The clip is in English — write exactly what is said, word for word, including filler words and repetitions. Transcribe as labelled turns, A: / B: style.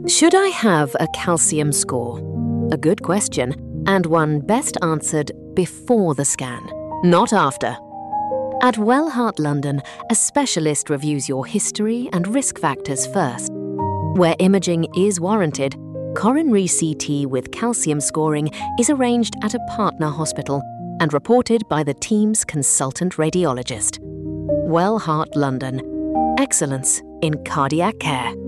A: Should I have a calcium score? A good question, and one best answered before the scan, not after. At Wellheart London, a specialist reviews your history and risk factors first. Where imaging is warranted, coronary C T with calcium scoring is arranged at a partner hospital and reported by the team's consultant radiologist. Wellheart London. Excellence in cardiac care.